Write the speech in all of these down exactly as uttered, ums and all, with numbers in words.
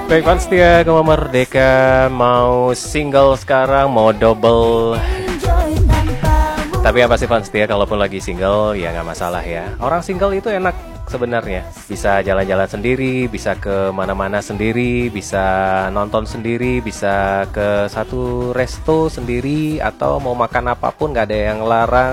Baik, fans setia Gema Merdeka, mau single sekarang, mau double. Tapi yang pasti fans setia kalaupun lagi single ya nggak masalah ya. Orang single itu enak sebenarnya. Bisa jalan-jalan sendiri, bisa ke mana-mana sendiri, bisa nonton sendiri, bisa ke satu resto sendiri, atau mau makan apapun nggak ada yang larang.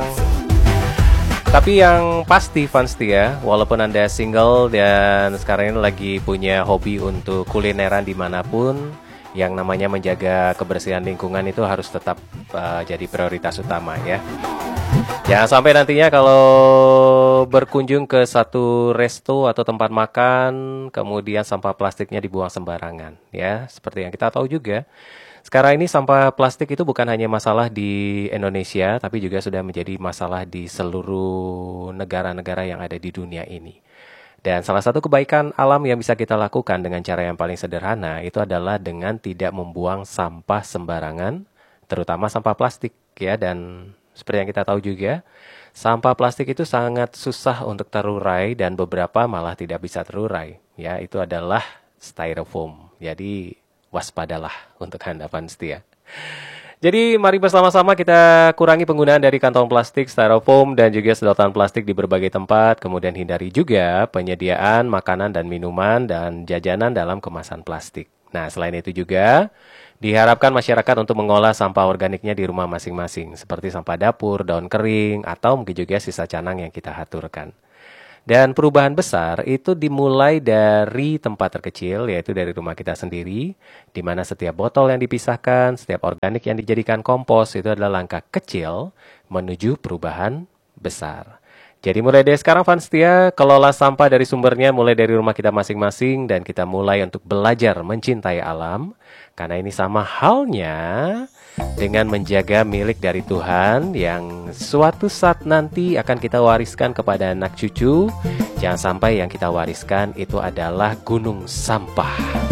Tapi yang pasti fans setia, walaupun Anda single dan sekarang ini lagi punya hobi untuk kulineran dimanapun, yang namanya menjaga kebersihan lingkungan itu harus tetap uh, jadi prioritas utama ya. Jangan sampai nantinya kalau berkunjung ke satu resto atau tempat makan, kemudian sampah plastiknya dibuang sembarangan ya. Seperti yang kita tahu juga, sekarang ini sampah plastik itu bukan hanya masalah di Indonesia, tapi juga sudah menjadi masalah di seluruh negara-negara yang ada di dunia ini. Dan salah satu kebaikan alam yang bisa kita lakukan dengan cara yang paling sederhana itu adalah dengan tidak membuang sampah sembarangan, terutama sampah plastik ya. Dan seperti yang kita tahu juga, sampah plastik itu sangat susah untuk terurai dan beberapa malah tidak bisa terurai. Ya, itu adalah styrofoam. Jadi waspadalah untuk Anda fans setia. Jadi mari bersama-sama kita kurangi penggunaan dari kantong plastik, styrofoam, dan juga sedotan plastik di berbagai tempat. Kemudian hindari juga penyediaan makanan dan minuman dan jajanan dalam kemasan plastik. Nah, selain itu juga diharapkan masyarakat untuk mengolah sampah organiknya di rumah masing-masing, seperti sampah dapur, daun kering, atau mungkin juga sisa canang yang kita haturkan. Dan perubahan besar itu dimulai dari tempat terkecil, yaitu dari rumah kita sendiri, di mana setiap botol yang dipisahkan, setiap organik yang dijadikan kompos, itu adalah langkah kecil menuju perubahan besar. Jadi mulai dari sekarang fans setia, kelola sampah dari sumbernya mulai dari rumah kita masing-masing, dan kita mulai untuk belajar mencintai alam, karena ini sama halnya dengan menjaga milik dari Tuhan yang suatu saat nanti akan kita wariskan kepada anak cucu. Jangan sampai yang kita wariskan itu adalah gunung sampah.